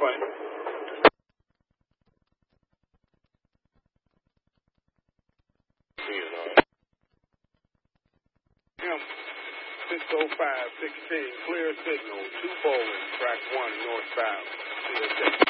play. Him, 605-16, clear signal, 2 bowling, track 1 northbound.